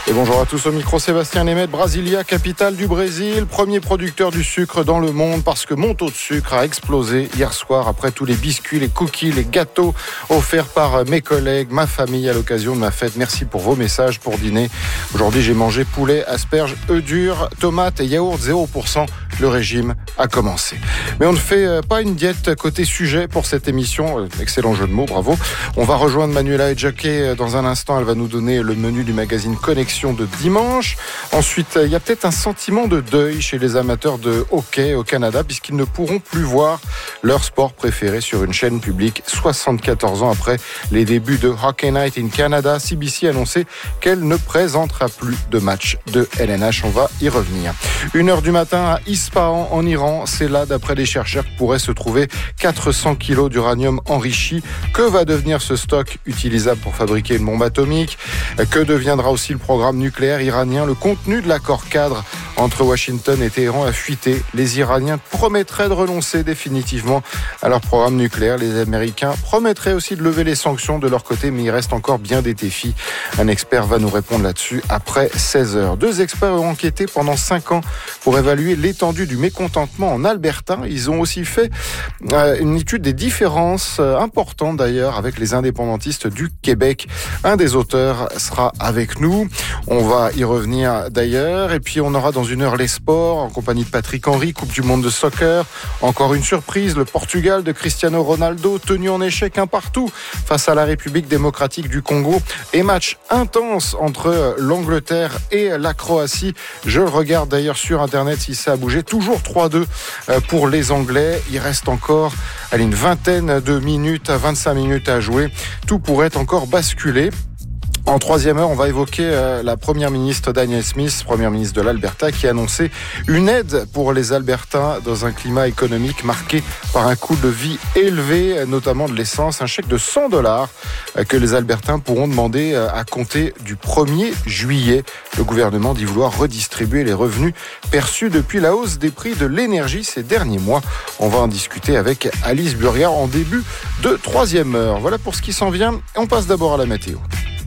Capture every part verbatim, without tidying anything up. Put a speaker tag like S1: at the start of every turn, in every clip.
S1: Et bonjour à tous, au micro Sébastien Nemeth. Brasilia, capitale du Brésil, premier producteur du sucre dans le monde parce que mon taux de sucre a explosé hier soir après tous les biscuits, les cookies, les gâteaux offerts par mes collègues, ma famille à l'occasion de ma fête. Merci pour vos messages pour dîner. Aujourd'hui, j'ai mangé poulet, asperges, œufs durs, tomates et yaourt zéro pour cent. Le régime a commencé. Mais on ne fait pas une diète côté sujet pour cette émission. Excellent jeu de mots, bravo. On va rejoindre Manuela Edjake dans un instant. Elle va nous donner le menu du magazine Connexion de dimanche. Ensuite, il y a peut-être un sentiment de deuil chez les amateurs de hockey au Canada puisqu'ils ne pourront plus voir leur sport préféré sur une chaîne publique. soixante-quatorze ans après les débuts de Hockey Night in Canada, C B C a annoncé qu'elle ne présentera plus de match de L N H. On va y revenir. Une heure du matin à Ispahan en Iran, c'est là, d'après les chercheurs, que pourrait se trouver quatre cents kilos d'uranium enrichi. Que va devenir ce stock utilisable pour fabriquer une bombe atomique? Que deviendra aussi le programme nucléaire iranien? Le contenu de l'accord cadre entre Washington et Téhéran a fuité. Les Iraniens promettraient de renoncer définitivement à leur programme nucléaire. Les Américains promettraient aussi de lever les sanctions de leur côté, mais il reste encore bien des défis. Un expert va nous répondre là-dessus après seize heures. Deux experts ont enquêté pendant cinq ans pour évaluer l'étendue du mécontentement en Alberta. Ils ont aussi fait euh, une étude des différences euh, importantes d'ailleurs avec les indépendantistes du Québec. Un des auteurs sera avec nous. On va y revenir d'ailleurs. Et puis on aura dans une heure les sports en compagnie de Patrick Henry, Coupe du monde de soccer. Encore une surprise, le Portugal de Cristiano Ronaldo tenu en échec un partout face à la République démocratique du Congo. Et match intense entre l'Angleterre et la Croatie. Je le regarde d'ailleurs sur Internet si ça a bougé. Toujours trois deux pour les Anglais. Il reste encore allez, une vingtaine de minutes à vingt-cinq minutes à jouer. Tout pourrait encore basculer. En troisième heure, on va évoquer euh, la première ministre Danielle Smith, première ministre de l'Alberta, qui a annoncé une aide pour les Albertains dans un climat économique marqué par un coût de vie élevé, notamment de l'essence. Un chèque de cent dollars euh, que les Albertains pourront demander euh, à compter du premier juillet. Le gouvernement dit vouloir redistribuer les revenus perçus depuis la hausse des prix de l'énergie ces derniers mois. On va en discuter avec Alice Burgard en début de troisième heure. Voilà pour ce qui s'en vient. On passe d'abord à la météo.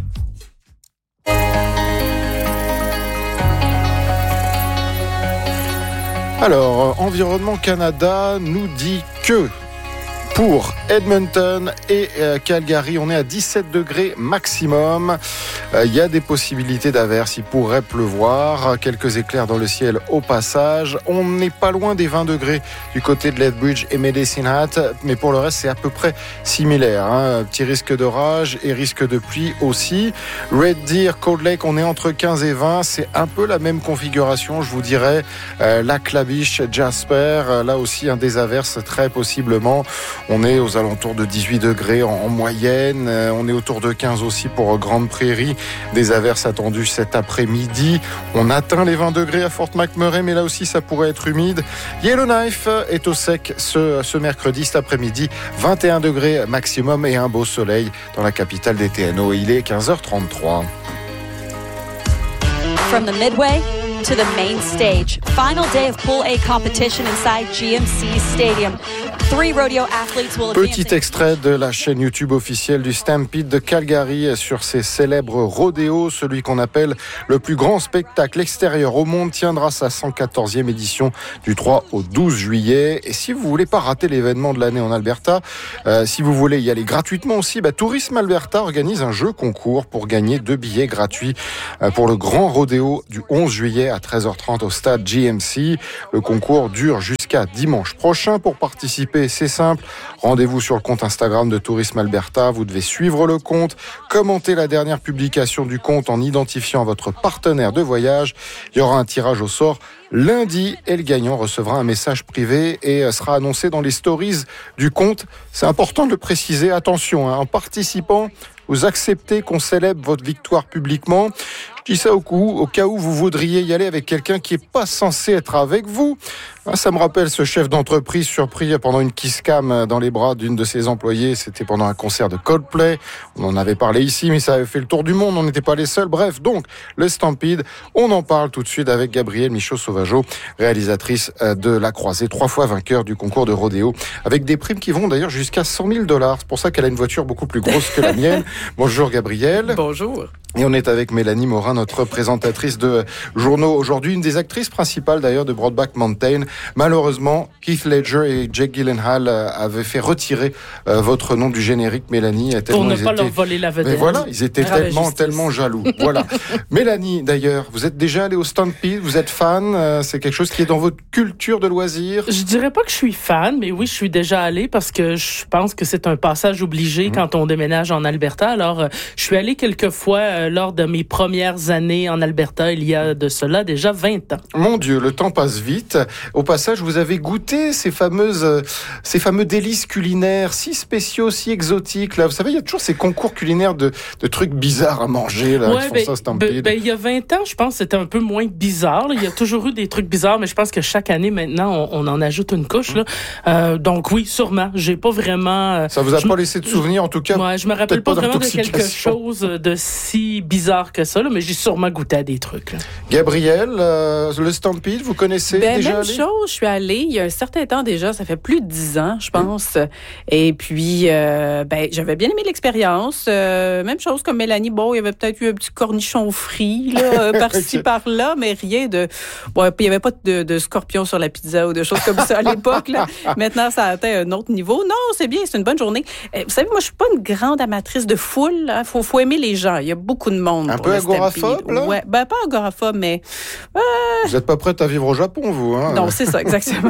S1: Alors, Environnement Canada nous dit que pour Edmonton et Calgary, on est à dix-sept degrés maximum. Il y a des possibilités d'averses, il pourrait pleuvoir, quelques éclairs dans le ciel au passage. On n'est pas loin des vingt degrés du côté de Lethbridge et Medicine Hat, mais pour le reste, c'est à peu près similaire. Hein. Petit risque d'orage et risque de pluie aussi. Red Deer, Cold Lake, on est entre quinze et vingt. C'est un peu la même configuration, je vous dirais. Euh, Lac La Biche, Jasper, là aussi, hein, des averses très possiblement. On est aux alentours de dix-huit degrés en, en moyenne. Euh, on est autour de quinze aussi pour Grande Prairie. Des averses attendues cet après-midi. On atteint les vingt degrés à Fort McMurray, mais là aussi, ça pourrait être humide. Yellowknife est au sec ce, ce mercredi, cet après-midi. vingt et un degrés maximum et un beau soleil dans la capitale des T N O. Il est quinze heures trente-trois.
S2: From the Midway to the main stage. Final day of Pool A competition inside G M C Stadium. Three rodeo athletes will
S1: Petit extrait de la chaîne YouTube officielle du Stampede de Calgary sur ses célèbres rodéos. Celui qu'on appelle le plus grand spectacle extérieur au monde tiendra sa cent quatorzième édition du trois au douze juillet. Et si vous voulez pas rater l'événement de l'année en Alberta, euh, si vous voulez y aller gratuitement aussi, bah, Tourisme Alberta organise un jeu concours pour gagner deux billets gratuits euh, pour le grand rodéo du onze juillet à treize heures trente au stade G M C. Le concours dure jusqu'à dimanche prochain. Pour participer, c'est simple. Rendez-vous sur le compte Instagram de Tourisme Alberta. Vous devez suivre le compte, commenter la dernière publication du compte en identifiant votre partenaire de voyage. Il y aura un tirage au sort lundi et le gagnant recevra un message privé et sera annoncé dans les stories du compte. C'est important de le préciser. Attention, hein, en participant, vous acceptez qu'on célèbre votre victoire publiquement. Je dis ça au, coup, au cas où vous voudriez y aller avec quelqu'un qui n'est pas censé être avec vous. Ça me rappelle ce chef d'entreprise surpris pendant une kiss cam dans les bras d'une de ses employées. C'était pendant un concert de Coldplay. On en avait parlé ici, mais ça avait fait le tour du monde. On n'était pas les seuls. Bref, donc, le Stampede, on en parle tout de suite avec Gabrielle Michaud-Sauvageau, réalisatrice de La Croisée, trois fois vainqueur du concours de rodéo, avec des primes qui vont d'ailleurs jusqu'à cent mille dollars. C'est pour ça qu'elle a une voiture beaucoup plus grosse que la mienne. Bonjour Gabrielle.
S3: Bonjour.
S1: Et on est avec Mélanie Morin, notre présentatrice de journaux aujourd'hui, une des actrices principales d'ailleurs de Brokeback Mountain. Malheureusement, Heath Ledger et Jake Gyllenhaal avaient fait retirer euh, votre nom du générique, Mélanie.
S3: Pour ne pas
S1: étaient...
S3: leur voler la vedette.
S1: Mais voilà, ils étaient
S3: Grave
S1: tellement,
S3: justice.
S1: tellement jaloux. Voilà. Mélanie, d'ailleurs, vous êtes déjà allée au Stampede, vous êtes fan, euh, c'est quelque chose qui est dans votre culture de loisirs?
S3: Je dirais pas que je suis fan, mais oui, je suis déjà allée parce que je pense que c'est un passage obligé mmh. quand on déménage en Alberta. Alors, euh, je suis allée quelques fois euh, lors de mes premières années en Alberta, il y a de cela déjà vingt ans.
S1: Mon Dieu, le temps passe vite. Au passage, vous avez goûté ces fameuses, euh, ces fameux délices culinaires si spéciaux, si exotiques. Là, vous savez, il y a toujours ces concours culinaires de, de trucs bizarres à manger. Là,
S3: ouais,
S1: qui font
S3: ben,
S1: ça, Stampede.
S3: Ben, ben, il y a vingt ans, je pense que c'était un peu moins bizarre. Là. Il y a toujours eu des trucs bizarres, mais je pense que chaque année, maintenant, on, on en ajoute une couche. Là. Euh, donc oui, sûrement. J'ai pas vraiment... Euh,
S1: ça vous a
S3: je,
S1: pas laissé de souvenirs, en tout cas?
S3: Ouais, je me rappelle pas, pas vraiment de quelque
S1: chose
S3: de si bizarre que ça, là, mais j'ai sûrement goûté à des trucs. Là.
S1: Gabrielle, euh, le Stampede, vous connaissez
S4: ben,
S1: déjà?
S4: Même
S1: allé?
S4: chose, je suis allée il y a un certain temps déjà, ça fait plus de dix ans, je pense. Mmh. Et puis, euh, ben, j'avais bien aimé l'expérience. Euh, même chose comme Mélanie, bon, il y avait peut-être eu un petit cornichon frit, là, par-ci, okay. par-là, mais rien de... Bon, puis il n'y avait pas de, de scorpion sur la pizza ou de choses comme ça à l'époque. Là. Maintenant, ça a atteint un autre niveau. Non, c'est bien, c'est une bonne journée. Euh, vous savez, moi, je suis pas une grande amatrice de foule. Il hein. faut, faut aimer les gens. Il y a beaucoup de monde.
S1: Un peu agoraphobe, là?
S4: Ouais, ben pas agoraphobe, mais... Euh...
S1: Vous n'êtes pas prête à vivre au Japon, vous, hein?
S4: Non, c'est ça, exactement.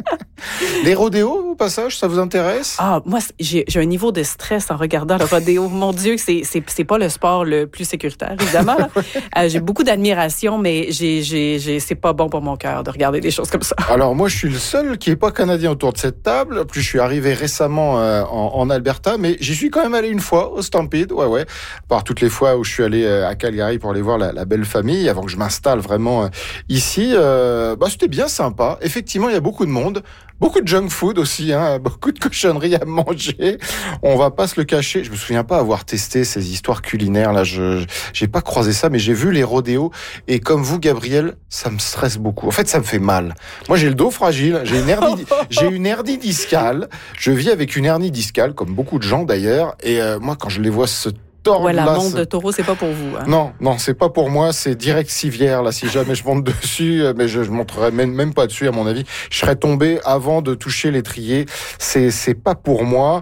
S1: Les rodéos, au passage, ça vous intéresse?
S4: Ah, moi, j'ai, j'ai un niveau de stress en regardant le rodéo. Mon Dieu, c'est, c'est, c'est pas le sport le plus sécuritaire, évidemment. Là. euh, j'ai beaucoup d'admiration, mais j'ai, j'ai, j'ai, c'est pas bon pour mon cœur de regarder des choses comme ça.
S1: Alors, moi, je suis le seul qui n'est pas canadien autour de cette table. En plus, je suis arrivé récemment euh, en, en Alberta, mais j'y suis quand même allé une fois au Stampede, ouais, ouais. Par toutes les fois où je suis allé à Calgary pour aller voir la, la belle famille, avant que je m'installe vraiment euh, ici. Euh, bah, c'était bien sympa. Effectivement, il y a beaucoup de monde. Beaucoup de junk food aussi, hein, beaucoup de cochonneries à manger. On va pas se le cacher. Je me souviens pas avoir testé ces histoires culinaires là. Je j'ai pas croisé ça, mais j'ai vu les rodéos et comme vous, Gabrielle, ça me stresse beaucoup. En fait, ça me fait mal. Moi, j'ai le dos fragile. J'ai une hernie, j'ai une hernie discale. Je vis avec une hernie discale, comme beaucoup de gens d'ailleurs. Et euh, moi, quand je les vois se
S4: Ouais, la monte de taureau, c'est pas pour vous. Hein.
S1: Non, non, c'est pas pour moi. C'est direct civière, là. Si jamais je monte dessus, mais je, je monterai même, même pas dessus, à mon avis. Je serais tombé avant de toucher l'étrier. C'est, c'est pas pour moi.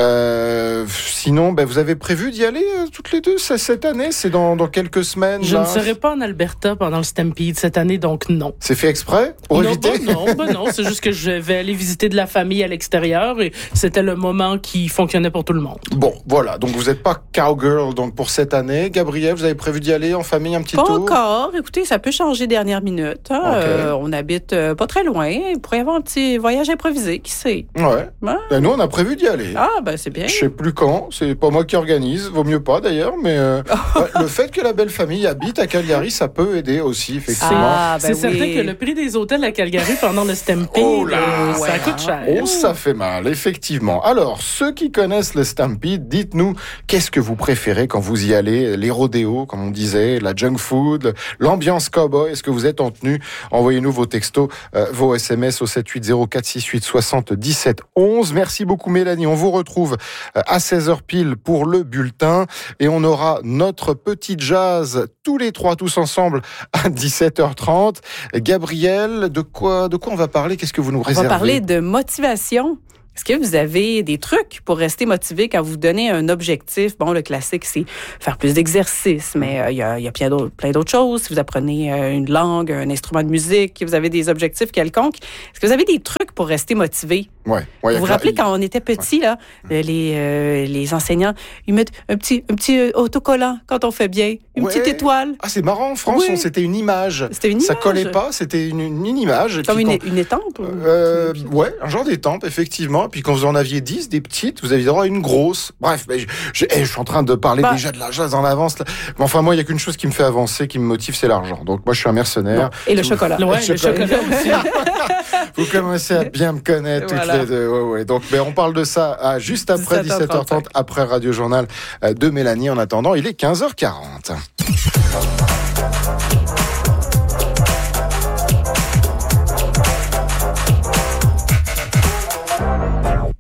S1: Euh, sinon, ben, vous avez prévu d'y aller euh, toutes les deux cette année? C'est dans, dans quelques semaines.
S3: Je
S1: là.
S3: ne serai pas en Alberta pendant le Stampede cette année, donc non.
S1: C'est fait exprès? Pour
S3: non,
S1: éviter?
S3: Ben non, ben non. C'est juste que je vais aller visiter de la famille à l'extérieur et c'était le moment qui fonctionnait pour tout le monde.
S1: Bon, voilà. Donc, vous n'êtes pas cowgirl donc pour cette année. Gabrielle, vous avez prévu d'y aller en famille un petit
S4: pas
S1: tour?
S4: Pas encore. Écoutez, ça peut changer dernière minute. Hein. Okay. Euh, on habite euh, pas très loin. Il pourrait y avoir un petit voyage improvisé, qui sait?
S1: Ouais. Hein? Ben, nous, on a prévu d'y aller.
S4: Ah, ben c'est bien.
S1: Je sais plus quand. C'est pas moi qui organise. Vaut mieux pas, d'ailleurs. Mais euh, ouais, le fait que la belle famille habite à Calgary, ça peut aider aussi, effectivement.
S3: Ah, ben c'est
S4: oui.
S3: certain que le prix des hôtels à Calgary pendant le Stampede,
S1: oh là,
S3: euh, ça
S1: ouais.
S3: coûte cher.
S1: Oh, ça fait mal, effectivement. Alors, ceux qui connaissent le Stampede, dites-nous, qu'est-ce que vous préférez quand vous y allez? Les rodéos, comme on disait, la junk food, l'ambiance cowboy. Est-ce que vous êtes en tenue? Envoyez-nous vos textos, euh, vos S M S au sept huit zéro quatre six huit soixante dix-sept onze. Merci beaucoup, Mélanie. On vous retrouve euh, à seize heures pile pour le bulletin et on aura notre petit jazz tous les trois, tous ensemble à dix-sept heures trente. Gabrielle, de quoi, de quoi on va parler? Qu'est-ce que vous nous réservez?
S4: On va parler de motivation. Est-ce que vous avez des trucs pour rester motivé quand vous donnez un objectif? Bon, le classique, c'est faire plus d'exercice, mais il euh, y a, y a plein, d'autres, plein d'autres choses. Si vous apprenez euh, une langue, un instrument de musique, vous avez des objectifs quelconques, est-ce que vous avez des trucs pour rester motivé?
S1: Ouais, ouais,
S4: vous vous rappelez quand on était petit, ouais. là, les, euh, les enseignants, ils mettent un petit, un petit autocollant quand on fait bien, une ouais. petite étoile.
S1: Ah, c'est marrant, en France,
S4: oui.
S1: on, c'était une image.
S4: C'était une
S1: Ça
S4: image.
S1: collait pas, c'était une, une image. Et
S4: Comme
S1: puis
S4: une,
S1: quand,
S4: une étampe?
S1: euh, Ouais, un genre d'étampe, effectivement. Puis quand vous en aviez dix, des petites, vous aviez droit à une grosse. Bref, je, je, je suis en train de parler bah, déjà de la jazz en avance. Là. Mais enfin, moi, il n'y a qu'une chose qui me fait avancer, qui me motive, c'est l'argent. Donc moi, je suis un mercenaire.
S4: Bon. Et le chocolat.
S3: Ouais,
S1: le,
S3: le chocolat, chocolat aussi.
S1: Vous commencez à bien me connaître toutes voilà. les deux. Ouais, ouais. Donc, ben, on parle de ça à, juste après dix-sept heures trente, après Radio Journal de Mélanie. En attendant, il est quinze heures quarante.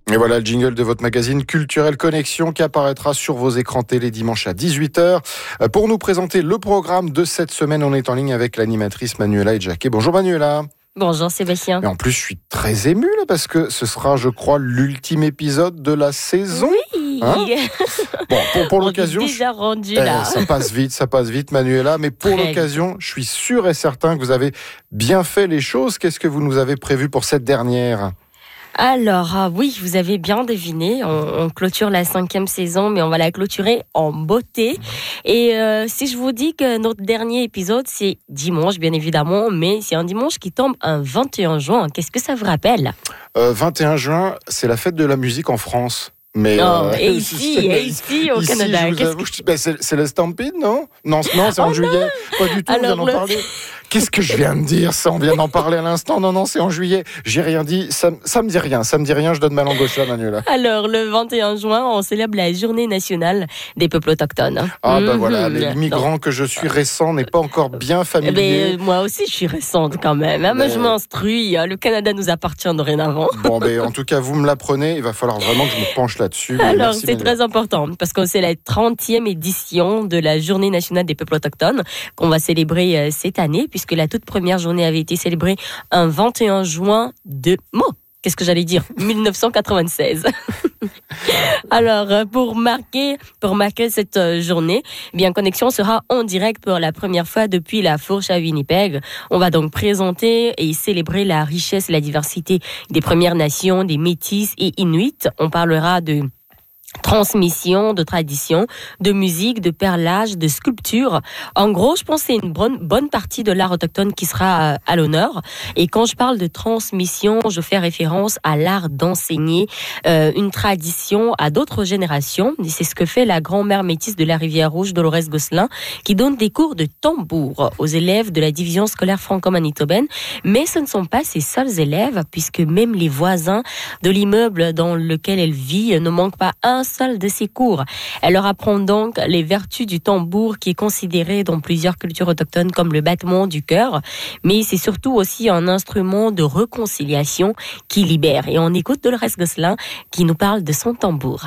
S1: Et voilà le jingle de votre magazine Culturel Connexion qui apparaîtra sur vos écrans télé dimanche à dix-huit heures. Pour nous présenter le programme de cette semaine, on est en ligne avec l'animatrice Manuela Edjaquet. Bonjour Manuela.
S5: Bonjour Sébastien.
S1: Et en plus, je suis très ému là parce que ce sera, je crois, l'ultime épisode de la saison.
S5: Oui.
S1: Hein bon, pour, pour l'occasion,
S5: on est déjà rendu
S1: je...
S5: là.
S1: Eh, ça passe vite, ça passe vite, Manuela. Mais pour très l'occasion, je suis sûr et certain que vous avez bien fait les choses. Qu'est-ce que vous nous avez prévu pour cette dernière ?
S5: Alors, ah oui, vous avez bien deviné, on, on clôture la cinquième saison, mais on va la clôturer en beauté. Et euh, si je vous dis que notre dernier épisode, c'est dimanche, bien évidemment, mais c'est un dimanche qui tombe un vingt et un juin. Qu'est-ce que ça vous rappelle ?
S1: euh, vingt et un juin, c'est la fête de la musique en France. Mais
S5: non,
S1: euh,
S5: et ici, et ici au
S1: ici,
S5: Canada.
S1: Je avoue, que... ben, c'est, c'est le Stampede, non Non, non c'est en oh juillet. Non. Pas du tout,
S5: Alors,
S1: on vient d'en
S5: le...
S1: parler. Qu'est-ce que je viens de dire ça? On vient d'en parler à l'instant. Non, non, c'est en juillet. J'ai rien dit. Ça, ça me dit rien. Ça me dit rien. Je donne ma langue au chat, Manuela.
S5: Alors, le vingt et un juin, on célèbre la journée nationale des peuples autochtones.
S1: Ah, ben mmh, voilà. Les migrants non. que je suis récent n'est pas encore bien familier.
S5: Ben, moi aussi, je suis récente quand même. Hein, mais... Je m'instruis. Le Canada nous appartient dorénavant.
S1: Bon, ben, en tout cas, vous me l'apprenez. Il va falloir vraiment que je me penche là-dessus.
S5: Alors,
S1: merci,
S5: c'est
S1: Manuela.
S5: très important parce que c'est la trentième édition de la journée nationale des peuples autochtones qu'on va célébrer cette année puisque la toute première journée avait été célébrée un vingt et un juin de... Oh, qu'est-ce que j'allais dire dix-neuf cent quatre-vingt-seize. Alors, pour marquer, pour marquer cette journée, bien Connexion sera en direct pour la première fois depuis la Fourche à Winnipeg. On va donc présenter et célébrer la richesse et la diversité des Premières Nations, des Métis et Inuits. On parlera de transmission, de tradition, de musique, de perlage, de sculpture. En gros, je pense que c'est une bonne, bonne partie de l'art autochtone qui sera à, à l'honneur. Et quand je parle de transmission, je fais référence à l'art d'enseigner euh, une tradition à d'autres générations. Et c'est ce que fait la grand-mère métisse de la Rivière-Rouge, Dolores Gosselin, qui donne des cours de tambour aux élèves de la division scolaire franco-manitobaine. Mais ce ne sont pas ses seuls élèves, puisque même les voisins de l'immeuble dans lequel elle vit ne manquent pas un seul de ses cours. Elle leur apprend donc les vertus du tambour qui est considéré dans plusieurs cultures autochtones comme le battement du cœur, mais c'est surtout aussi un instrument de réconciliation qui libère. Et on écoute Dolores Gosselin qui nous parle de son tambour.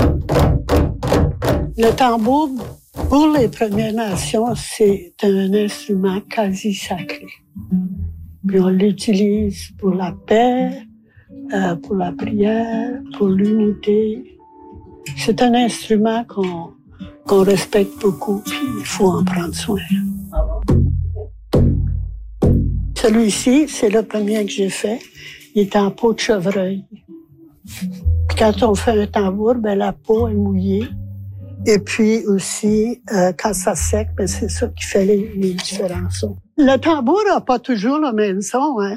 S6: Le tambour, pour les Premières Nations, c'est un instrument quasi sacré. Puis on l'utilise pour la paix, euh, pour la prière, pour l'unité. C'est un instrument qu'on, qu'on respecte beaucoup, puis il faut en prendre soin. Celui-ci, c'est le premier que j'ai fait. Il est en peau de chevreuil. Puis quand on fait un tambour, ben la peau est mouillée. Et puis aussi, euh, quand ça sec, ben c'est ça qui fait les, les différents sons. Le tambour n'a pas toujours le même son, hein.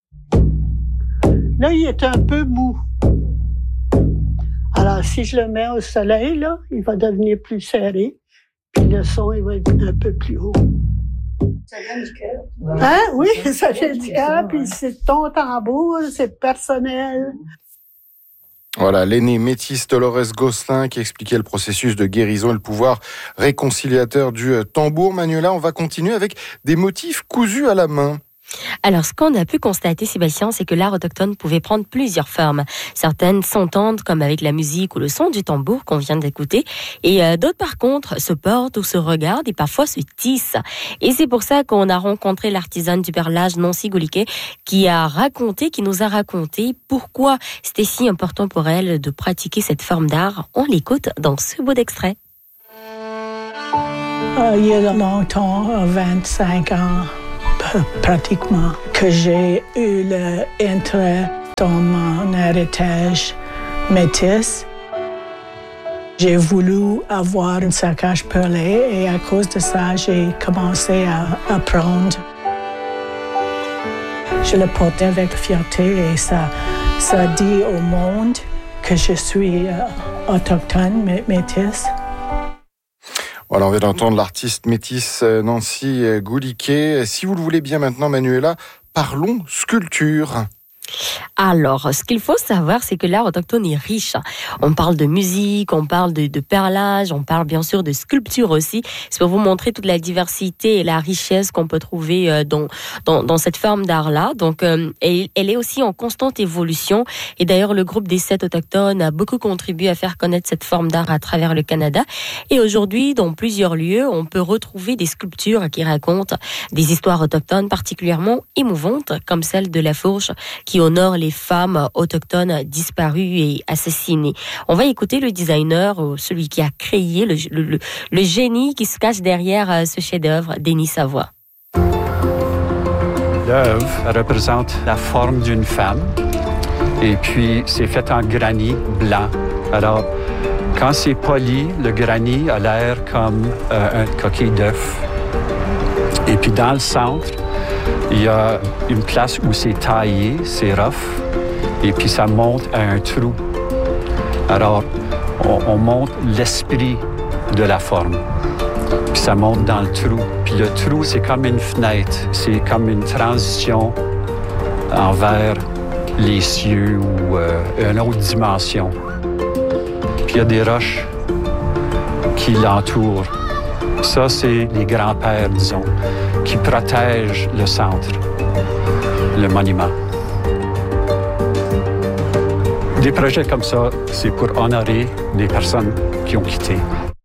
S6: Là, il est un peu mou. Alors, si je le mets au soleil, là, il va devenir plus serré, puis le son, il va être un peu plus haut. Ça vient du cœur. Hein? Oui, ça vient du cœur, puis c'est ton tambour, c'est personnel.
S1: Voilà, l'aînée métisse Dolores Gosselin qui expliquait le processus de guérison et le pouvoir réconciliateur du tambour. Manuela, on va continuer avec des motifs cousus à la main.
S5: Alors, ce qu'on a pu constater, Sébastien, c'est que l'art autochtone pouvait prendre plusieurs formes. Certaines s'entendent comme avec la musique ou le son du tambour qu'on vient d'écouter, et euh, d'autres, par contre, se portent ou se regardent et parfois se tissent. Et c'est pour ça qu'on a rencontré l'artisane du perlage Nancy Gouliquet qui a raconté, qui nous a raconté pourquoi c'était si important pour elle de pratiquer cette forme d'art. On l'écoute dans ce beau d'extrait.
S6: Euh, il y a longtemps, vingt-cinq ans, pratiquement, que j'ai eu l'intérêt dans mon héritage métis. J'ai voulu avoir un saccage perlé et à cause de ça, j'ai commencé à apprendre. Je le portais avec fierté et ça, ça dit au monde que je suis euh, autochtone, métisse.
S1: Voilà, on vient d'entendre l'artiste métisse Nancy Gouliquet. Si vous le voulez bien maintenant, Manuela, parlons sculpture.
S5: Alors, ce qu'il faut savoir, c'est que l'art autochtone est riche. On parle de musique, on parle de, de perlage, on parle bien sûr de sculpture aussi. C'est pour vous montrer toute la diversité et la richesse qu'on peut trouver dans, dans, dans cette forme d'art-là. Donc, euh, elle, elle est aussi en constante évolution. Et d'ailleurs, le groupe des sept autochtones a beaucoup contribué à faire connaître cette forme d'art à travers le Canada. Et aujourd'hui, dans plusieurs lieux, on peut retrouver des sculptures qui racontent des histoires autochtones particulièrement émouvantes, comme celle de la fourche qui honore les femmes autochtones disparues et assassinées. On va écouter le designer, celui qui a créé, le, le, le génie qui se cache derrière ce chef-d'œuvre, Denis Savoie.
S7: L'œuvre représente la forme d'une femme et puis c'est fait en granit blanc. Alors, quand c'est poli, le granit a l'air comme euh, un coquille d'œuf. Et puis dans le centre, il y a une place où c'est taillé, c'est rough, et puis ça monte à un trou. Alors, on, on monte l'esprit de la forme, puis ça monte dans le trou. Puis le trou, c'est comme une fenêtre, c'est comme une transition envers les cieux ou euh, une autre dimension. Puis il y a des roches qui l'entourent. Ça, c'est les grands-pères, disons, qui protègent le centre, le monument. Des projets comme ça, c'est pour honorer les personnes qui ont quitté.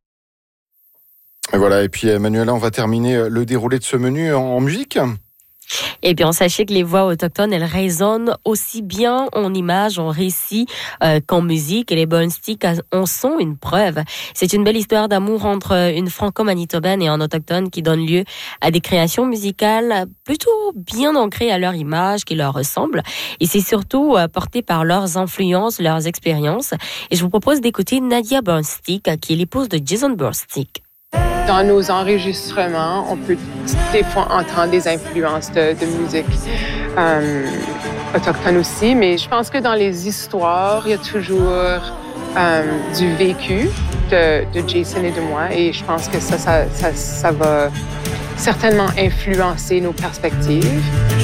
S1: Et voilà, et puis Manuela, on va terminer le déroulé de ce menu en musique.
S5: Et bien, sachez que les voix autochtones, elles résonnent aussi bien en images, en récits euh, qu'en musique. Et les Burn Sticks en sont une preuve. C'est une belle histoire d'amour entre une franco-manitobaine et un autochtone qui donne lieu à des créations musicales plutôt bien ancrées à leur image, qui leur ressemblent. Et c'est surtout euh, porté par leurs influences, leurs expériences. Et je vous propose d'écouter Nadia Burnstick, qui est l'épouse de Jason Burnstick.
S8: Dans nos enregistrements, on peut des fois entendre des influences de, de musique euh, autochtone aussi, mais je pense que dans les histoires, il y a toujours euh, du vécu de, de Jason et de moi, et je pense que ça, ça, ça, ça va certainement influencer nos perspectives.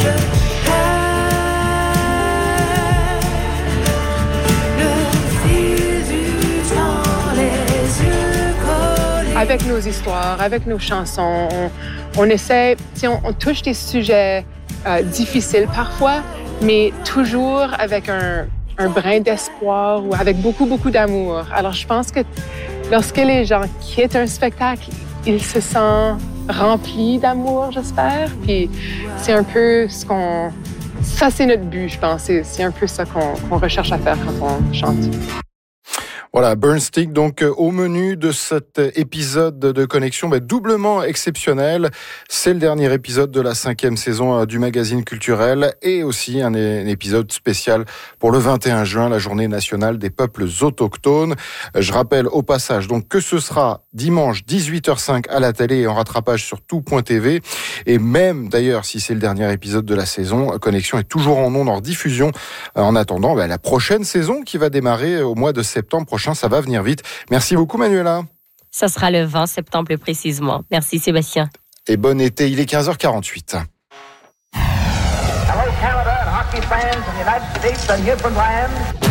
S8: Avec nos histoires, avec nos chansons, on, on essaie, on, on touche des sujets euh, difficiles parfois, mais toujours avec un, un brin d'espoir ou avec beaucoup, beaucoup d'amour. Alors, je pense que lorsque les gens quittent un spectacle, ils se sentent remplis d'amour, j'espère. Puis c'est un peu ce qu'on... Ça, c'est notre but, je pense. C'est, c'est un peu ça qu'on, qu'on recherche à faire quand on chante.
S1: Voilà, Burnstick, donc au menu de cet épisode de Connexion, bah, doublement exceptionnel. C'est le dernier épisode de la cinquième saison du magazine culturel et aussi un, un épisode spécial pour le vingt et un juin, la journée nationale des peuples autochtones. Je rappelle au passage donc que ce sera dimanche dix-huit heures cinq à la télé et en rattrapage sur tout point t v. Et même d'ailleurs, si c'est le dernier épisode de la saison, Connexion est toujours en ondes, en diffusion. En attendant, bah, la prochaine saison qui va démarrer au mois de septembre prochain. Ça va venir vite. Merci beaucoup, Manuela.
S5: Ça sera le vingt septembre plus précisément. Merci, Sébastien.
S1: Et bon été, il est quinze heures quarante-huit.
S9: Hello, Canada and hockey fans in the United States and Newfoundland.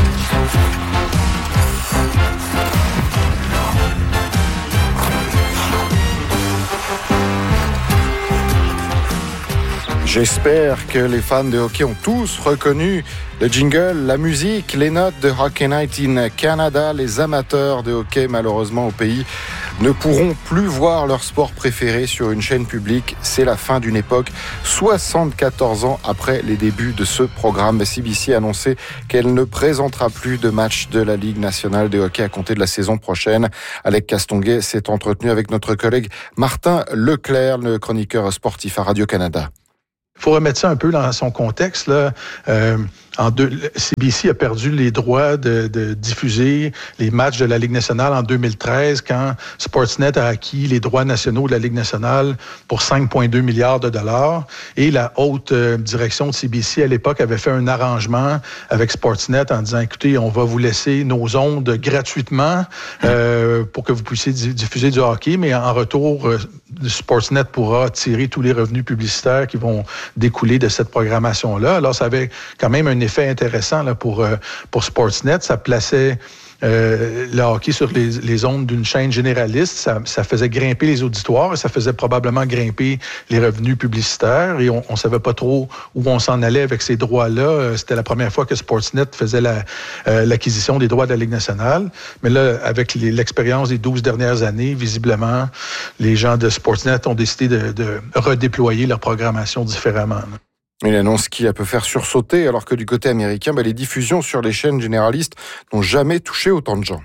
S1: J'espère que les fans de hockey ont tous reconnu le jingle, la musique, les notes de Hockey Night in Canada. Les amateurs de hockey, malheureusement, au pays, ne pourront plus voir leur sport préféré sur une chaîne publique. C'est la fin d'une époque, soixante-quatorze ans après les débuts de ce programme. C B C a annoncé qu'elle ne présentera plus de matchs de la Ligue nationale de hockey à compter de la saison prochaine. Alec Castonguay s'est entretenu avec notre collègue Martin Leclerc, le chroniqueur sportif à Radio-Canada.
S10: Il faut remettre ça un peu dans son contexte, là. Euh, en deux, C B C a perdu les droits de, de diffuser les matchs de la Ligue nationale en deux mille treize, quand Sportsnet a acquis les droits nationaux de la Ligue nationale pour cinq virgule deux milliards de dollars. Et la haute euh, direction de C B C, à l'époque, avait fait un arrangement avec Sportsnet en disant, écoutez, on va vous laisser nos ondes gratuitement euh, pour que vous puissiez diffuser du hockey, mais en retour, euh, Sportsnet pourra tirer tous les revenus publicitaires qui vont découler de cette programmation-là. Alors, ça avait quand même un effet intéressant là, pour, euh, pour Sportsnet. Ça plaçait Euh, le hockey sur les, les ondes d'une chaîne généraliste, ça, ça faisait grimper les auditoires et ça faisait probablement grimper les revenus publicitaires et on ne savait pas trop où on s'en allait avec ces droits-là. C'était la première fois que Sportsnet faisait la, euh, l'acquisition des droits de la Ligue nationale. Mais là, avec les, l'expérience des douze dernières années, visiblement, les gens de Sportsnet ont décidé de, de redéployer leur programmation différemment. Là.
S1: Une annonce qui peut faire sursauter, alors que du côté américain, bah, les diffusions sur les chaînes généralistes n'ont jamais touché autant de gens.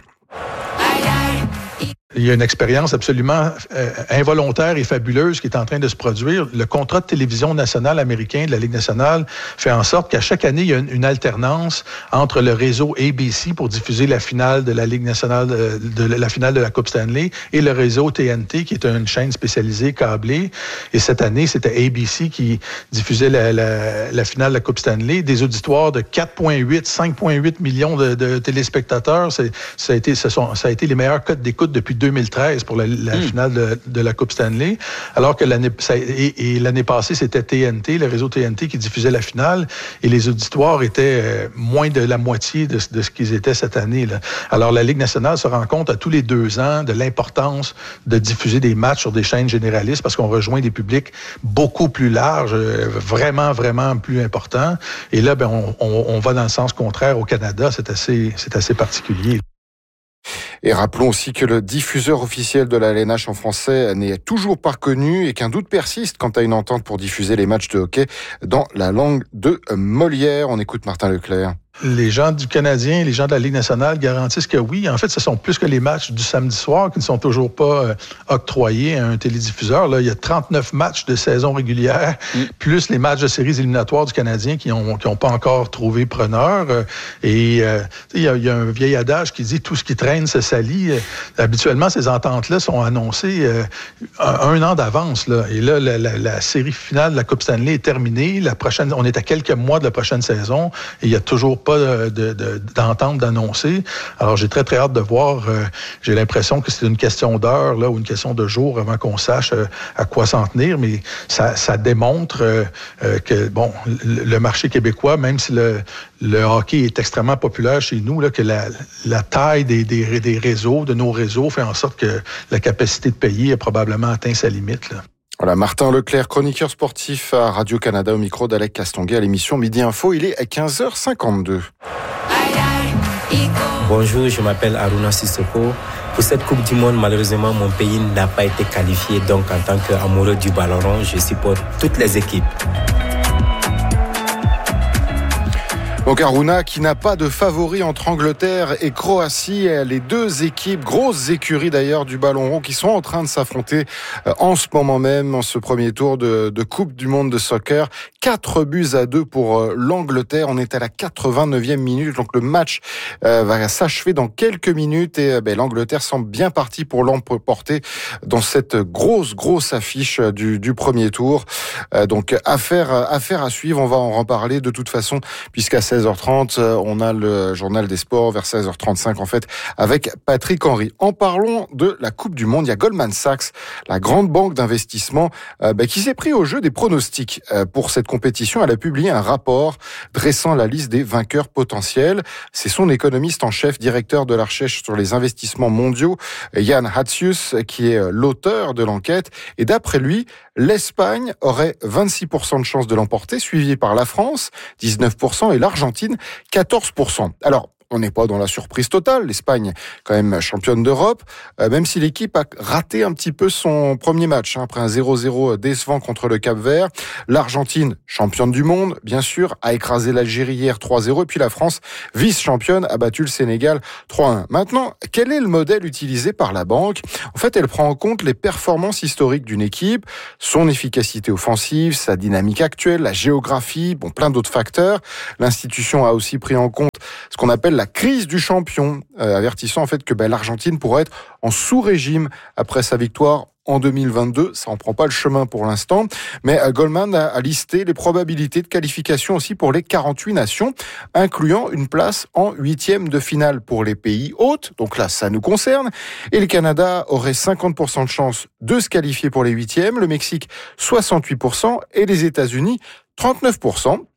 S10: Il y a une expérience absolument euh, involontaire et fabuleuse qui est en train de se produire. Le contrat de télévision nationale américain de la Ligue nationale fait en sorte qu'à chaque année, il y a une, une alternance entre le réseau A B C pour diffuser la finale de la Ligue nationale, de, de la finale de la Coupe Stanley, et le réseau T N T, qui est une chaîne spécialisée câblée. Et cette année, c'était A B C qui diffusait la, la, la finale de la Coupe Stanley. Des auditoires de quatre virgule huit, cinq virgule huit millions de, de téléspectateurs. C'est, ça, a été, ce sont, ça a été les meilleurs codes d'écoute depuis deux mille treize pour la, la mmh. finale de, de la Coupe Stanley, alors que l'année, ça, et, et l'année passée, c'était T N T, le réseau T N T qui diffusait la finale, et les auditoires étaient euh, moins de la moitié de, de ce qu'ils étaient cette année. Là. Alors, la Ligue nationale se rend compte à tous les deux ans de l'importance de diffuser des matchs sur des chaînes généralistes parce qu'on rejoint des publics beaucoup plus larges, euh, vraiment, vraiment plus importants. Et là, ben, on, on, on va dans le sens contraire au Canada. C'est assez, c'est assez particulier.
S1: Et rappelons aussi que le diffuseur officiel de la L N H en français n'est toujours pas connu et qu'un doute persiste quant à une entente pour diffuser les matchs de hockey dans la langue de Molière. On écoute Martin Leclerc.
S10: Les gens du Canadien, les gens de la Ligue nationale garantissent que oui. En fait, ce sont plus que les matchs du samedi soir qui ne sont toujours pas euh, octroyés à un télédiffuseur. Là, il y a trente-neuf matchs de saison régulière, mm. plus les matchs de séries éliminatoires du Canadien qui n'ont qui ont pas encore trouvé preneur. Et euh, il y, a, il y a un vieil adage qui dit « tout ce qui traîne se salit ». Habituellement, ces ententes-là sont annoncées euh, un, un an d'avance. Là. Et là, la, la, la série finale de la Coupe Stanley est terminée. La prochaine, on est à quelques mois de la prochaine saison et il y a toujours pas De, de, de, d'entente d'annoncer. Alors, j'ai très, très hâte de voir. Euh, j'ai l'impression que c'est une question d'heure là, ou une question de jours avant qu'on sache euh, à quoi s'en tenir, mais ça, ça démontre euh, euh, que, bon, le, le marché québécois, même si le, le hockey est extrêmement populaire chez nous, là, que la, la taille des, des, des réseaux, de nos réseaux, fait en sorte que la capacité de payer a probablement atteint sa limite, là.
S1: Voilà, Martin Leclerc, chroniqueur sportif à Radio-Canada au micro d'Alec Castonguay à l'émission Midi Info. Il est à quinze heures cinquante-deux.
S11: Bonjour, je m'appelle Aruna Sissoko. Pour cette Coupe du Monde, malheureusement, mon pays n'a pas été qualifié. Donc, en tant qu'amoureux du ballon rond, je supporte toutes les équipes.
S1: Donc Aruna qui n'a pas de favori entre Angleterre et Croatie, les deux équipes, grosses écuries d'ailleurs du ballon rond qui sont en train de s'affronter en ce moment même en ce premier tour de, de Coupe du Monde de soccer. Quatre buts à deux pour l'Angleterre, on est à la quatre-vingt-neuvième minute, donc le match euh, va s'achever dans quelques minutes et ben, l'Angleterre semble bien partie pour l'emporter dans cette grosse grosse affiche du, du premier tour. Euh, donc affaire, affaire à suivre, on va en reparler de toute façon puisqu'à seize heures trente, on a le journal des sports vers seize heures trente-cinq en fait avec Patrick Henry. En parlant de la Coupe du Monde, il y a Goldman Sachs, la grande banque d'investissement euh, bah, qui s'est pris au jeu des pronostics euh, pour cette compétition. Elle a publié un rapport dressant la liste des vainqueurs potentiels. C'est son économiste en chef, directeur de la recherche sur les investissements mondiaux, Jan Hatzius, qui est l'auteur de l'enquête. Et d'après lui, l'Espagne aurait vingt-six pour cent de chances de l'emporter, suivi par la France, dix-neuf pour cent, et l'Argentine, quatorze pour cent. Alors, on n'est pas dans la surprise totale. L'Espagne, quand même championne d'Europe, euh, même si l'équipe a raté un petit peu son premier match, hein, après un zéro zéro décevant contre le Cap-Vert. L'Argentine, championne du monde, bien sûr, a écrasé l'Algérie hier trois zéro. Et puis la France, vice-championne, a battu le Sénégal trois un. Maintenant, quel est le modèle utilisé par la banque ? En fait, elle prend en compte les performances historiques d'une équipe, son efficacité offensive, sa dynamique actuelle, la géographie, bon, plein d'autres facteurs. L'institution a aussi pris en compte ce qu'on appelle la crise du champion, euh, avertissant en fait que ben, l'Argentine pourrait être en sous-régime après sa victoire en deux mille vingt-deux. Ça en prend pas le chemin pour l'instant, mais euh, Goldman a, a listé les probabilités de qualification aussi pour les quarante-huit nations, incluant une place en huitième de finale pour les pays hôtes. Donc là, ça nous concerne. Et le Canada aurait cinquante pour cent de chance de se qualifier pour les huitièmes, le Mexique soixante-huit pour cent et les États-Unis trente-neuf pour cent.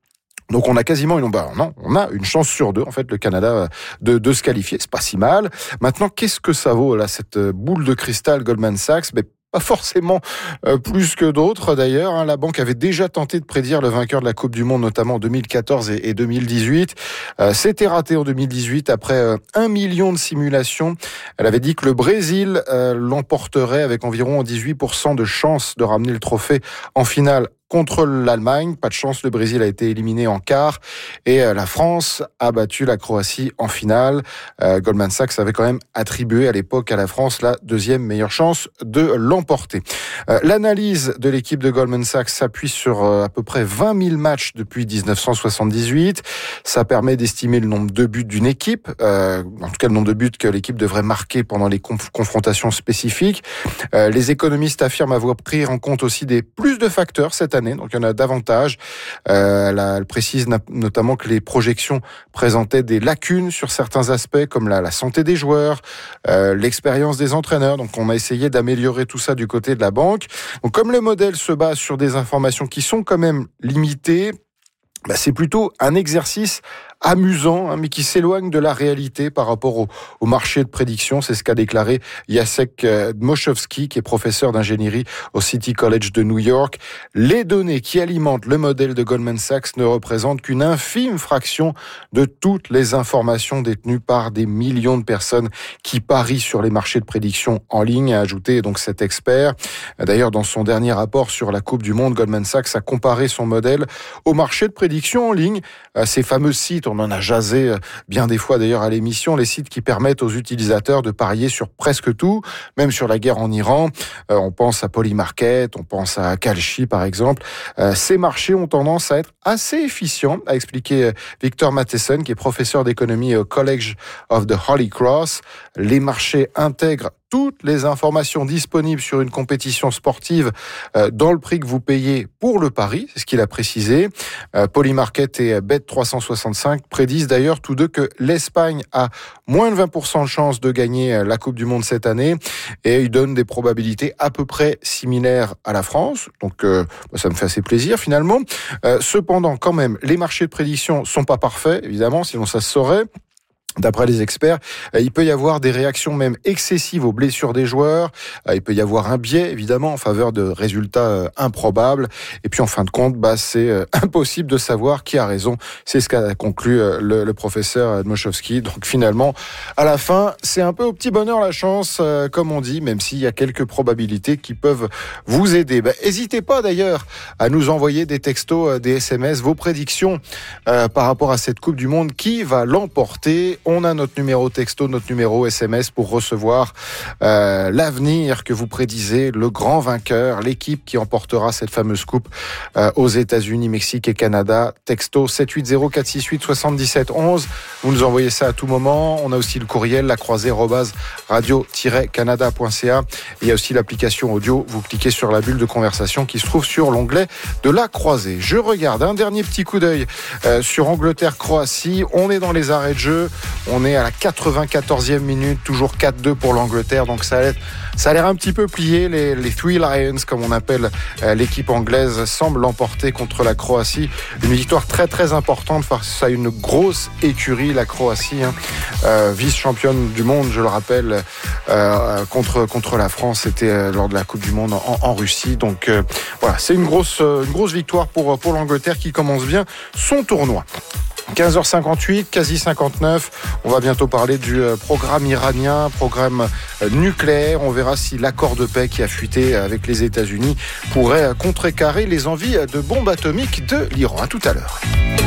S1: Donc on a quasiment une, bah non, on a une chance sur deux en fait le Canada de, de se qualifier, c'est pas si mal. Maintenant qu'est-ce que ça vaut là cette boule de cristal Goldman Sachs? Ben, pas forcément euh, plus que d'autres d'ailleurs. Hein. La banque avait déjà tenté de prédire le vainqueur de la Coupe du Monde, notamment en deux mille quatorze et, et deux mille dix-huit. Euh, c'était raté en deux mille dix-huit après euh, un million de simulations. Elle avait dit que le Brésil euh, l'emporterait avec environ dix-huit pour cent de chances de ramener le trophée en finale contre l'Allemagne. Pas de chance, le Brésil a été éliminé en quart et la France a battu la Croatie en finale. Euh, Goldman Sachs avait quand même attribué à l'époque à la France la deuxième meilleure chance de l'emporter. Euh, l'analyse de l'équipe de Goldman Sachs s'appuie sur euh, à peu près vingt mille matchs depuis dix-neuf cent soixante-dix-huit. Ça permet d'estimer le nombre de buts d'une équipe, euh, en tout cas le nombre de buts que l'équipe devrait marquer pendant les conf- confrontations spécifiques. Euh, les économistes affirment avoir pris en compte aussi des plus de facteurs cette année. Donc il y en a davantage. Euh, elle, elle précise notamment que les projections présentaient des lacunes sur certains aspects comme la, la santé des joueurs, euh, l'expérience des entraîneurs. Donc on a essayé d'améliorer tout ça du côté de la banque. Donc comme le modèle se base sur des informations qui sont quand même limitées, bah, c'est plutôt un exercice amusant, hein, mais qui s'éloigne de la réalité par rapport au, au marché de prédiction. C'est ce qu'a déclaré Jacek Dmoszewski, qui est professeur d'ingénierie au City College de New York. Les données qui alimentent le modèle de Goldman Sachs ne représentent qu'une infime fraction de toutes les informations détenues par des millions de personnes qui parient sur les marchés de prédiction en ligne, a ajouté donc cet expert. D'ailleurs, dans son dernier rapport sur la Coupe du Monde, Goldman Sachs a comparé son modèle au marché de prédiction en ligne, ces fameux sites. On en a jasé bien des fois d'ailleurs à l'émission, les sites qui permettent aux utilisateurs de parier sur presque tout, même sur la guerre en Iran. Euh, on pense à Polymarket, on pense à Kalshi par exemple. Euh, ces marchés ont tendance à être assez efficients, a expliqué Victor Matheson, qui est professeur d'économie au College of the Holy Cross. Les marchés intègrent toutes les informations disponibles sur une compétition sportive euh, dans le prix que vous payez pour le pari, c'est ce qu'il a précisé. Euh, Polymarket et Bet trois cent soixante-cinq prédisent d'ailleurs tous deux que l'Espagne a moins de vingt pour cent de chances de gagner la Coupe du Monde cette année, et ils donnent des probabilités à peu près similaires à la France. Donc euh, ça me fait assez plaisir finalement. Euh, cependant, quand même, les marchés de prédiction sont pas parfaits, évidemment, sinon ça se saurait. D'après les experts, il peut y avoir des réactions même excessives aux blessures des joueurs. Il peut y avoir un biais, évidemment, en faveur de résultats improbables. Et puis, en fin de compte, bah, c'est impossible de savoir qui a raison. C'est ce qu'a conclu le, le professeur Dmoszewski. Donc, finalement, à la fin, c'est un peu au petit bonheur la chance, comme on dit, même s'il y a quelques probabilités qui peuvent vous aider. Bah, n'hésitez pas, d'ailleurs, à nous envoyer des textos, des S M S, vos prédictions euh, par rapport à cette Coupe du Monde. Qui va l'emporter ? On a notre numéro texto, notre numéro S M S pour recevoir euh, l'avenir que vous prédisez, le grand vainqueur, l'équipe qui emportera cette fameuse coupe euh, aux États-Unis, Mexique et Canada. Texto sept huit zéro quatre six huit soixante-dix-sept onze. Vous nous envoyez ça à tout moment. On a aussi le courriel, la croisée arobase radio tiret canada point c a. Il y a aussi l'application audio. Vous cliquez sur la bulle de conversation qui se trouve sur l'onglet de la croisée. Je regarde un dernier petit coup d'œil euh, sur Angleterre-Croatie. On est dans les arrêts de jeu. On est à la quatre-vingt-quatorzième minute, toujours quatre deux pour l'Angleterre, donc ça a l'air, ça a l'air un petit peu plié. Les, les Three Lions, comme on appelle euh, l'équipe anglaise, semblent l'emporter contre la Croatie. Une victoire très très importante face à une grosse écurie, la Croatie, hein, euh, vice-championne du monde, je le rappelle, euh, contre contre la France. C'était euh, lors de la Coupe du Monde en, en Russie. Donc euh, voilà, c'est une grosse une grosse victoire pour pour l'Angleterre qui commence bien son tournoi. quinze heures cinquante-huit, quasi cinquante-neuf. On va bientôt parler du programme iranien, programme nucléaire. On verra si l'accord de paix qui a fuité avec les États-Unis pourrait contrecarrer les envies de bombes atomiques de l'Iran. À tout à l'heure.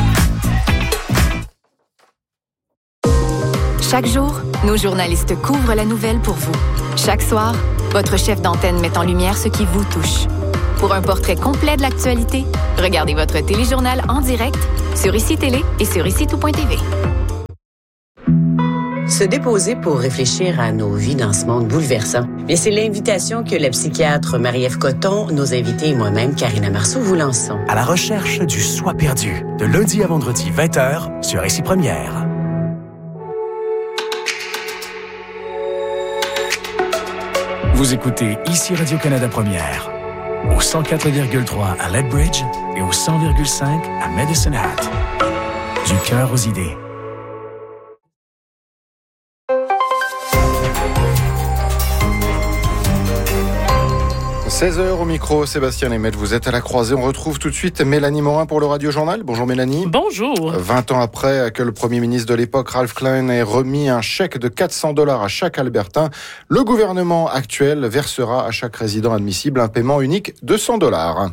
S12: Chaque jour, nos journalistes couvrent la nouvelle pour vous. Chaque soir, votre chef d'antenne met en lumière ce qui vous touche. Pour un portrait complet de l'actualité, regardez votre téléjournal en direct sur I C I Télé et sur I C I tout point T V.
S13: Se déposer pour réfléchir à nos vies dans ce monde bouleversant. Mais c'est l'invitation que la psychiatre Marie-Ève Coton, nos invités et moi-même, Karina Marceau, vous lançons.
S14: À la recherche du soi perdu, de lundi à vendredi, vingt heures, sur I C I Première. Vous écoutez ici Radio-Canada Première. au cent quatre virgule trois à Lethbridge et au cent virgule cinq à Medicine Hat. Du cœur aux idées.
S1: seize heures au micro, Sébastien Lemaitre, vous êtes à la croisée. On retrouve tout de suite Mélanie Morin pour le Radio Journal. Bonjour Mélanie.
S3: Bonjour.
S1: vingt ans après que le Premier ministre de l'époque, Ralph Klein, ait remis un chèque de quatre cents dollars à chaque Albertain, le gouvernement actuel versera à chaque résident admissible un paiement unique de cent dollars.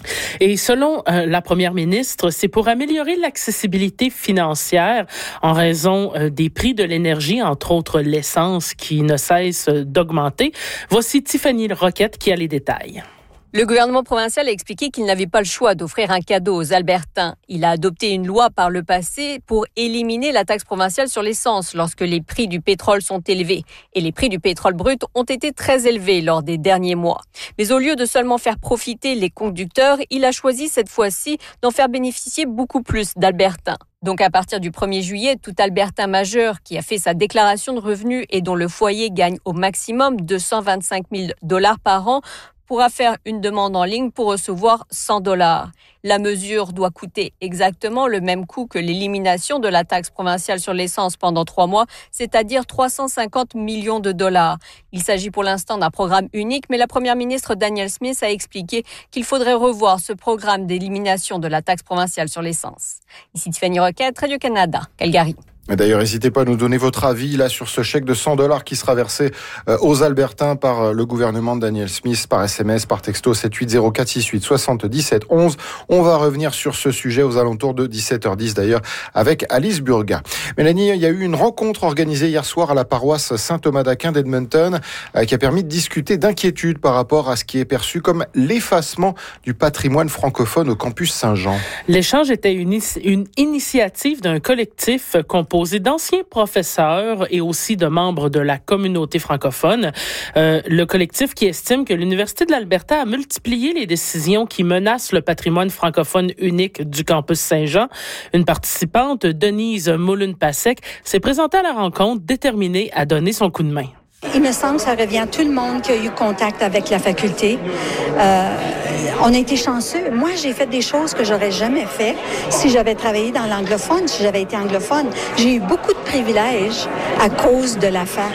S3: Et selon euh, la première ministre, c'est pour améliorer l'accessibilité financière en raison euh, des prix de l'énergie, entre autres l'essence qui ne cesse d'augmenter. Voici Tiffany Roquette qui a les détails.
S15: Le gouvernement provincial a expliqué qu'il n'avait pas le choix d'offrir un cadeau aux Albertains. Il a adopté une loi par le passé pour éliminer la taxe provinciale sur l'essence lorsque les prix du pétrole sont élevés. Et les prix du pétrole brut ont été très élevés lors des derniers mois. Mais au lieu de seulement faire profiter les conducteurs, il a choisi cette fois-ci d'en faire bénéficier beaucoup plus d'Albertains. Donc à partir du premier juillet, tout Albertain majeur qui a fait sa déclaration de revenus et dont le foyer gagne au maximum deux cent vingt-cinq mille dollars par an pourra faire une demande en ligne pour recevoir cent dollars. La mesure doit coûter exactement le même coût que l'élimination de la taxe provinciale sur l'essence pendant trois mois, c'est-à-dire trois cent cinquante millions de dollars. Il s'agit pour l'instant d'un programme unique, mais la première ministre Danielle Smith a expliqué qu'il faudrait revoir ce programme d'élimination de la taxe provinciale sur l'essence. Ici Tiffany Roquette, Radio-Canada, Calgary.
S1: Et d'ailleurs, n'hésitez pas à nous donner votre avis là sur ce chèque de cent dollars qui sera versé euh, aux Albertains par euh, le gouvernement de Danielle Smith par S M S, par texto sept huit zéro quatre six huit soixante-dix-sept onze. On va revenir sur ce sujet aux alentours de dix-sept heures dix d'ailleurs avec Alice Burga. Mélanie, il y a eu une rencontre organisée hier soir à la paroisse Saint-Thomas d'Aquin d'Edmonton euh, qui a permis de discuter d'inquiétudes par rapport à ce qui est perçu comme l'effacement du patrimoine francophone au campus Saint-Jean.
S3: L'échange était une, une initiative d'un collectif composé composé d'anciens professeurs et aussi de membres de la communauté francophone. Euh, le collectif qui estime que l'Université de l'Alberta a multiplié les décisions qui menacent le patrimoine francophone unique du campus Saint-Jean. Une participante, Denise Moulin-Passec, s'est présentée à la rencontre déterminée à donner son coup de main.
S16: Il me semble que ça revient à tout le monde qui a eu contact avec la faculté. Euh, on a été chanceux. Moi, j'ai fait des choses que j'aurais jamais fait si j'avais travaillé dans l'anglophone, si j'avais été anglophone. J'ai eu beaucoup de privilèges à cause de la fac.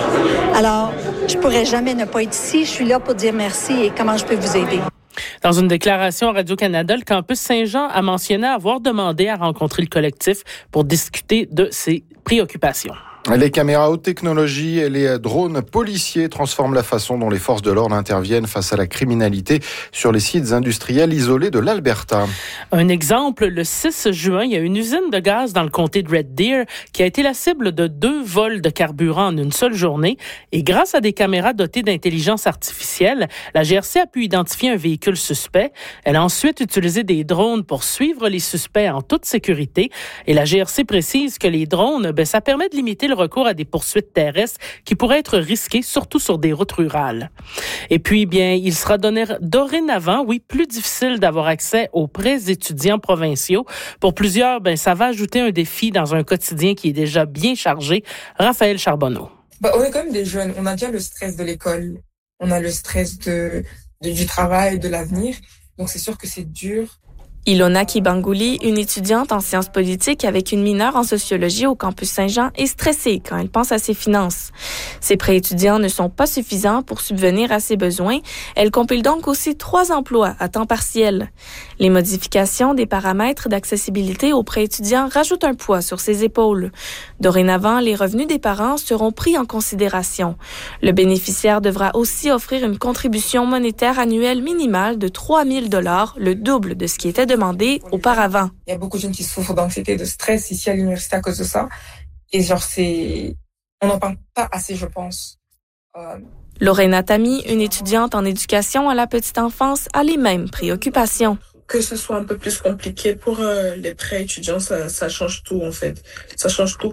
S16: Alors, je pourrais jamais ne pas être ici. Je suis là pour dire merci et comment je peux vous aider.
S3: Dans une déclaration à Radio-Canada, le campus Saint-Jean a mentionné avoir demandé à rencontrer le collectif pour discuter de ses préoccupations.
S1: Les caméras haute technologie et les drones policiers transforment la façon dont les forces de l'ordre interviennent face à la criminalité sur les sites industriels isolés de l'Alberta.
S3: Un exemple, le six juin, il y a une usine de gaz dans le comté de Red Deer qui a été la cible de deux vols de carburant en une seule journée. Et grâce à des caméras dotées d'intelligence artificielle, la G R C a pu identifier un véhicule suspect. Elle a ensuite utilisé des drones pour suivre les suspects en toute sécurité. Et la G R C précise que les drones, ben, ça permet de limiter le recours à des poursuites terrestres qui pourraient être risquées, surtout sur des routes rurales. Et puis, bien, il sera donné, dorénavant, oui, plus difficile d'avoir accès aux prêts étudiants provinciaux. Pour plusieurs, ben, ça va ajouter un défi dans un quotidien qui est déjà bien chargé. Raphaël Charbonneau.
S17: Bah, on est quand même des jeunes. On a déjà le stress de l'école. On a le stress de, de, du travail, de l'avenir. Donc, c'est sûr que c'est dur.
S18: Ilona Kibangouli, une étudiante en sciences politiques avec une mineure en sociologie au campus Saint-Jean, est stressée quand elle pense à ses finances. Ses prêts étudiants ne sont pas suffisants pour subvenir à ses besoins. Elle compile donc aussi trois emplois à temps partiel. Les modifications des paramètres d'accessibilité aux prêts étudiants rajoutent un poids sur ses épaules. Dorénavant, les revenus des parents seront pris en considération. Le bénéficiaire devra aussi offrir une contribution monétaire annuelle minimale de trois mille dollars, le double de ce qui était demandé auparavant.
S17: Il y a beaucoup de jeunes qui souffrent d'anxiété, de stress ici à l'université à cause de ça. Et genre, c'est... On n'en parle pas assez, je pense. Euh...
S18: Lorena Tami, une étudiante en éducation à la petite enfance, a les mêmes préoccupations.
S19: Que ce soit un peu plus compliqué pour euh, les prêts étudiants, ça, ça change tout en fait. Ça change tout.